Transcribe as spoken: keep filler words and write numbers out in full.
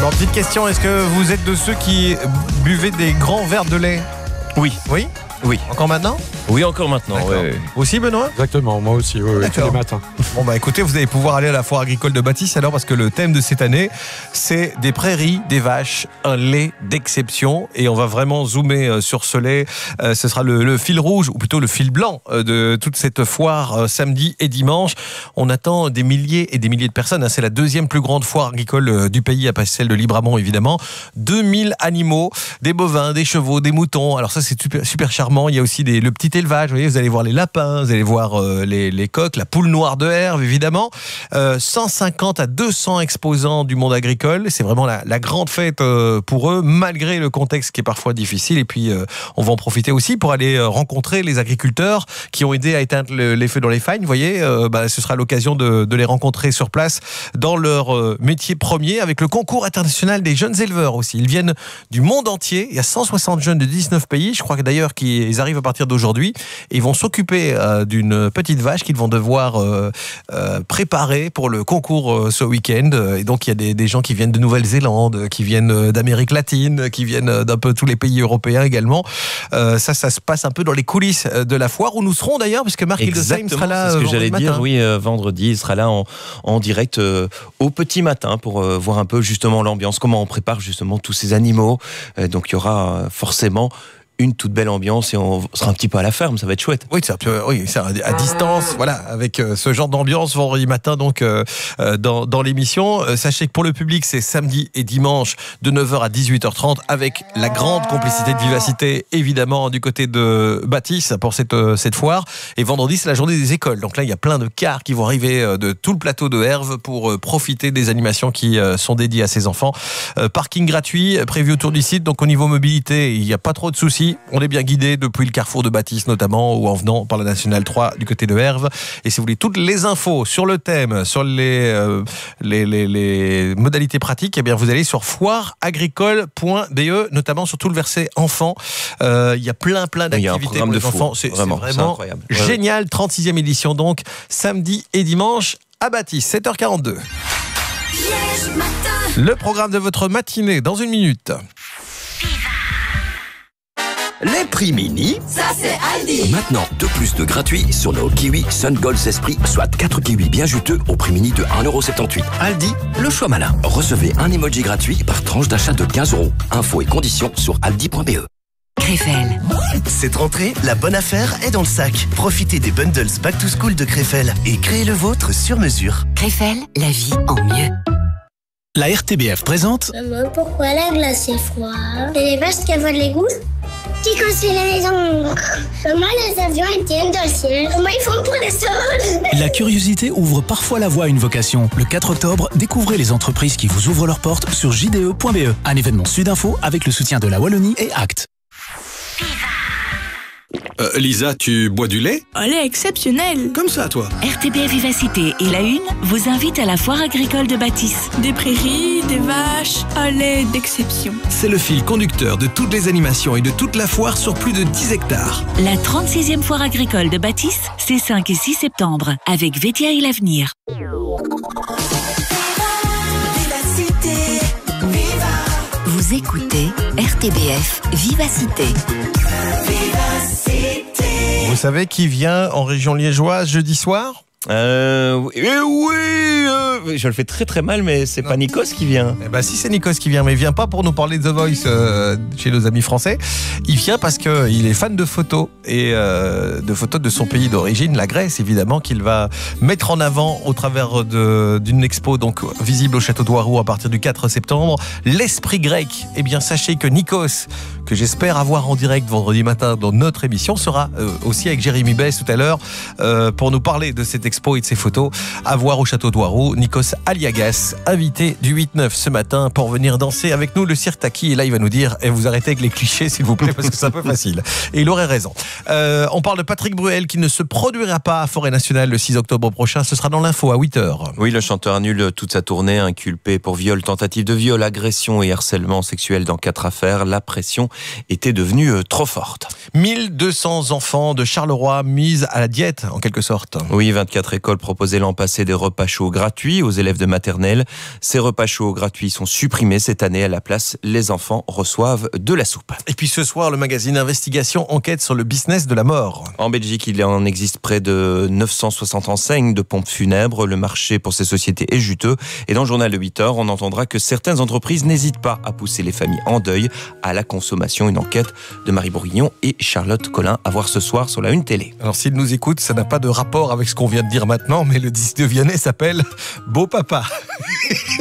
Alors, petite question, est-ce que vous êtes de ceux qui buvaient des grands verres de lait? Oui. Oui? Oui. Encore maintenant? Oui, encore maintenant. Ouais, ouais. Aussi, Benoît? Exactement, moi aussi, oui, oui, tous les matins. Bon, bah écoutez, vous allez pouvoir aller à la foire agricole de Bâtisse alors, parce que le thème de cette année, c'est des prairies, des vaches, un lait d'exception. Et on va vraiment zoomer sur ce lait. Euh, ce sera le, le fil rouge, ou plutôt le fil blanc de toute cette foire euh, samedi et dimanche. On attend des milliers et des milliers de personnes. Hein. C'est la deuxième plus grande foire agricole euh, du pays, après celle de Libramont, évidemment. deux mille animaux, des bovins, des chevaux, des moutons. Alors ça, c'est super, super charmant. Il y a aussi des, le petit élevage. Vous voyez, vous allez voir les lapins, vous allez voir euh, les, les coqs, la poule noire de Herve, évidemment. Euh, cent cinquante à deux cents exposants du monde agricole. C'est vraiment la, la grande fête euh, pour eux, malgré le contexte qui est parfois difficile. Et puis, euh, on va en profiter aussi pour aller euh, rencontrer les agriculteurs qui ont aidé à éteindre le, les feux dans les fagnes. Vous voyez, euh, bah, ce sera l'occasion de, de les rencontrer sur place dans leur euh, métier premier, avec le concours international des jeunes éleveurs aussi. Ils viennent du monde entier. Il y a cent soixante jeunes de dix-neuf pays. Je crois que d'ailleurs qu'ils ils arrivent à partir d'aujourd'hui et ils vont s'occuper euh, d'une petite vache qu'ils vont devoir euh, euh, préparer pour le concours euh, ce week-end. Et donc il y a des, des gens qui viennent de Nouvelle-Zélande, qui viennent d'Amérique latine, qui viennent d'un peu tous les pays européens également. Euh, ça, ça se passe un peu dans les coulisses de la foire où nous serons d'ailleurs, puisque Marc Hildesheim sera là. C'est ce que j'allais matin. dire, oui, euh, vendredi, il sera là en, en direct euh, au petit matin pour euh, voir un peu justement l'ambiance, comment on prépare justement tous ces animaux. Euh, donc il y aura euh, forcément une toute belle ambiance et on sera un petit peu à la ferme, ça va être chouette. Oui, c'est un peu, oui, c'est à distance, voilà, avec euh, ce genre d'ambiance vendredi matin donc euh, euh, dans, dans l'émission. Euh, sachez que pour le public, c'est samedi et dimanche de neuf heures à dix-huit heures trente avec la grande complicité de Vivacité, évidemment, du côté de Bâtisse pour cette, euh, cette foire. Et vendredi, c'est la journée des écoles. Donc là, il y a plein de cars qui vont arriver euh, de tout le plateau de Herve pour euh, profiter des animations qui euh, sont dédiées à ces enfants. Euh, parking gratuit prévu autour du site. Donc au niveau mobilité, il n'y a pas trop de soucis. On est bien guidé depuis le carrefour de Bâtisse notamment, ou en venant par la Nationale trois du côté de Herve. Et si vous voulez toutes les infos sur le thème, sur les, euh, les, les, les modalités pratiques, eh bien vous allez sur foire agricole point b e, notamment sur tout le verset enfants. Euh, il y a plein plein d'activités pour les enfants. C'est vraiment, c'est vraiment incroyable. Génial. trente-sixième édition donc, samedi et dimanche à Bâtisse, sept heures quarante-deux. Le programme de votre matinée dans une minute. Les prix mini, ça c'est Aldi. Maintenant, deux plus de gratuits sur nos kiwis Sun Gold Esprit, soit quatre kiwis bien juteux au prix mini de un euro soixante-dix-huit. Aldi, le choix malin. Recevez un emoji gratuit par tranche d'achat de quinze euros. Infos et conditions sur aldi point b e. Krefel. Cette rentrée, la bonne affaire est dans le sac. Profitez des bundles Back to School de Krefel et créez le vôtre sur mesure. Krefel, la vie en mieux. La R T B F présente. Maman, pourquoi la glace est froide? C'est les vaches qui volent les goûts? Qui construit les maisons? Comment les avions tiennent dans le ciel? Comment ils font pour les sols? La curiosité ouvre parfois la voie à une vocation. Le quatre octobre, découvrez les entreprises qui vous ouvrent leurs portes sur j d e point b e. Un événement Sudinfo avec le soutien de la Wallonie et Act. Euh, Lisa, tu bois du lait? Un lait exceptionnel. Comme ça, toi. R T B F Vivacité et La Une vous invitent à la foire agricole de Bâtisse. Des prairies, des vaches, un lait d'exception. C'est le fil conducteur de toutes les animations et de toute la foire sur plus de dix hectares. La trente-sixième foire agricole de Bâtisse, c'est cinq et six septembre, avec Vétiaille l'Avenir. Vous écoutez R T B F Vivacité. Vous savez qui vient en région liégeoise jeudi soir? Euh, oui, oui euh, je le fais très très mal, mais c'est non. Pas Nikos qui vient. Eh ben, si c'est Nikos qui vient, mais il vient pas pour nous parler de The Voice euh, chez nos amis français. Il vient parce qu'il est fan de photos et euh, de photos de son pays d'origine, la Grèce évidemment, qu'il va mettre en avant au travers de, d'une expo donc visible au château d'Oiroux à partir du quatre septembre. L'esprit grec. Eh bien, sachez que Nikos, que j'espère avoir en direct vendredi matin dans notre émission, sera euh, aussi avec Jérémy Bess tout à l'heure euh, pour nous parler de cette expo et de ses photos à voir au château d'Oiroux. Nikos Aliagas, invité du huit neuf ce matin pour venir danser avec nous le Sirtaki. Et là, il va nous dire, et vous arrêtez avec les clichés s'il vous plaît, parce que c'est un peu facile. Et il aurait raison. Euh, on parle de Patrick Bruel qui ne se produira pas à Forêt Nationale le six octobre prochain. Ce sera dans l'info à huit heures. Oui, le chanteur annule toute sa tournée, inculpé pour viol, tentative de viol, agression et harcèlement sexuel dans quatre affaires. La pression était devenue euh, trop forte. mille deux cents enfants de Charleroi mis à la diète, en quelque sorte. Oui, vingt-quatre écoles proposaient l'an passé des repas chauds gratuits aux élèves de maternelle. Ces repas chauds gratuits sont supprimés cette année. À la place, les enfants reçoivent de la soupe. Et puis ce soir, le magazine Investigation enquête sur le business de la mort. En Belgique, il en existe près de neuf cent soixante enseignes de pompes funèbres. Le marché pour ces sociétés est juteux. Et dans le journal de huit heures, on entendra que certaines entreprises n'hésitent pas à pousser les familles en deuil à la consommation. Une enquête de Marie Bourguignon et Charlotte Collin à voir ce soir sur la Une Télé. Alors s'ils nous écoutent, ça n'a pas de rapport avec ce qu'on vient de dire maintenant, mais le disque de Vianney s'appelle Beau Papa.